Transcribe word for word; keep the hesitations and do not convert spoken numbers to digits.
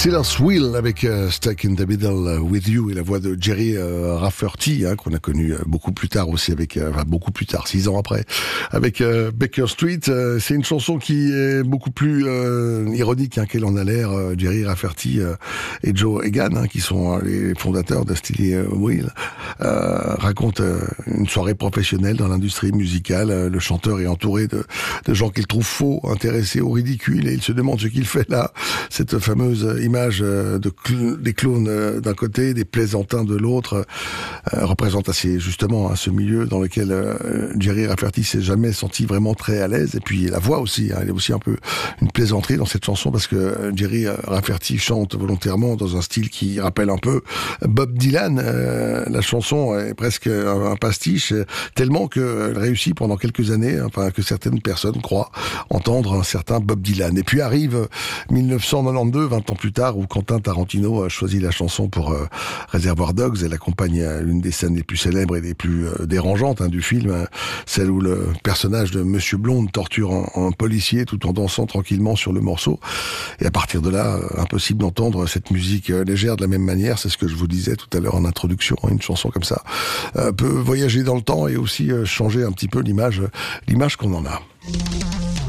Silas Will avec euh, Stuck in the Middle with You et la voix de Jerry euh, Rafferty hein, qu'on a connu euh, beaucoup plus tard aussi avec, euh, enfin beaucoup plus tard, six ans après, avec euh, Baker Street. Euh, c'est une chanson qui est beaucoup plus euh, ironique hein, qu'elle en a l'air. Euh, Jerry Rafferty euh, et Joe Egan, hein, qui sont euh, les fondateurs de Steely Will, euh, racontent euh, une soirée professionnelle dans l'industrie musicale. Euh, le chanteur est entouré de, de gens qu'il trouve faux, intéressés au ridicule, et il se demande ce qu'il fait là. Cette fameuse image de cl- des clowns d'un côté, des plaisantins de l'autre, euh, représente assez justement hein, ce milieu dans lequel euh, Jerry Rafferty s'est jamais senti vraiment très à l'aise. Et puis la voix aussi, hein, il y a aussi un peu une plaisanterie dans cette chanson parce que Jerry Rafferty chante volontairement dans un style qui rappelle un peu Bob Dylan. Euh, la chanson est presque un, un pastiche, tellement qu'elle réussit pendant quelques années, enfin que certaines personnes croient entendre un certain Bob Dylan. Et puis arrive dix-neuf cent quatre-vingt-douze, vingt ans plus tard, où Quentin Tarantino a choisi la chanson pour euh, Reservoir Dogs. Elle accompagne euh, l'une des scènes les plus célèbres et les plus euh, dérangeantes hein, du film, hein, celle où le personnage de Monsieur Blonde torture un, un policier tout en dansant tranquillement sur le morceau. Et à partir de là, euh, impossible d'entendre cette musique euh, légère de la même manière. C'est ce que je vous disais tout à l'heure en introduction. Hein, une chanson comme ça euh, peut voyager dans le temps et aussi euh, changer un petit peu l'image, l'image qu'on en a.